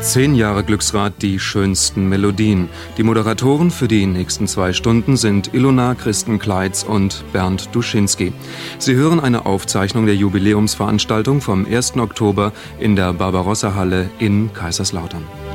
10 Jahre Glücksrad, die schönsten Melodien. Die Moderatoren für die nächsten 2 Stunden sind Ilona Christen-Kleitz und Bernd Duschinski. Sie hören eine Aufzeichnung der Jubiläumsveranstaltung vom 1. Oktober in der Barbarossa-Halle in Kaiserslautern.